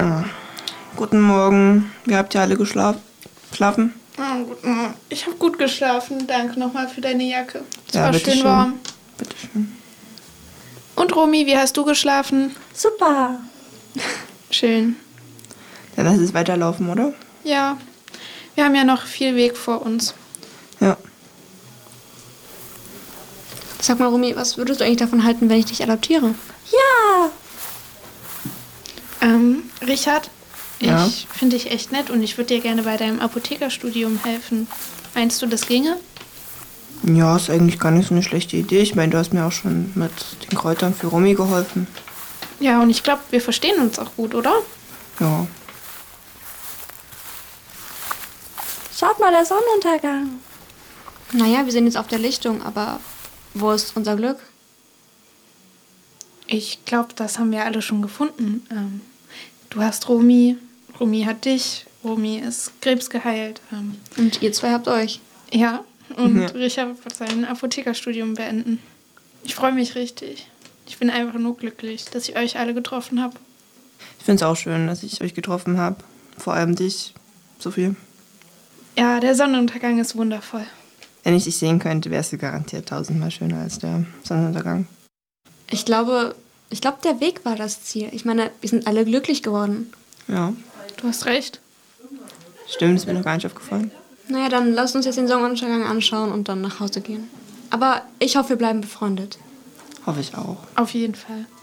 Guten Morgen. Wie habt ihr alle geschlafen? Oh, guten Morgen. Ich habe gut geschlafen. Danke nochmal für deine Jacke. Es Ja, war bitte schön schön. warm. Bitteschön. Und Romy, wie hast du geschlafen? Super. Schön. Dann lass es weiterlaufen, oder? Ja, wir haben ja noch viel Weg vor uns. Ja. Sag mal, Romy, was würdest du eigentlich davon halten, wenn ich dich adoptiere? Ja. Richard, Ja? ich finde dich echt nett und ich würde dir gerne bei deinem Apothekerstudium helfen. Meinst du, das ginge? Ja, ist eigentlich gar nicht so eine schlechte Idee. Ich meine, du hast mir auch schon mit den Kräutern für Romy geholfen. Ja, und ich glaube, wir verstehen uns auch gut, oder? Ja. Schaut mal, der Sonnenuntergang. Naja, wir sind jetzt auf der Lichtung, aber wo ist unser Glück? Ich glaube, das haben wir alle schon gefunden. Du hast Romy, Romy hat dich, Romy ist krebsgeheilt. Und ihr zwei habt euch. Ja, und Ja. Richard wird sein Apothekerstudium beenden. Ich freue mich richtig. Ich bin einfach nur glücklich, dass ich euch alle getroffen habe. Ich finde es auch schön, dass ich euch getroffen habe. Vor allem dich, Sophie. Ja, der Sonnenuntergang ist wundervoll. Wenn ich dich sehen könnte, wärst du garantiert tausendmal schöner als der Sonnenuntergang. Ich glaube, der Weg war das Ziel. Ich meine, wir sind alle glücklich geworden. Ja, Du hast recht. stimmt, ist mir noch gar nicht aufgefallen. Naja, dann lasst uns jetzt den Sonnenuntergang anschauen und dann nach Hause gehen. Aber ich hoffe, wir bleiben befreundet. Hoffe ich auch. Auf jeden Fall.